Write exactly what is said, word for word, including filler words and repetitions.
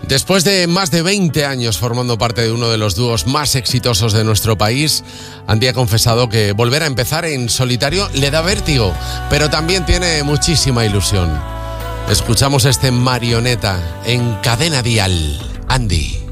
Después de más de veinte años formando parte de uno de los dúos más exitosos de nuestro país, Andy ha confesado que volver a empezar en solitario le da vértigo, pero también tiene muchísima ilusión. Escuchamos este Marioneta en Cadena Dial. Andy.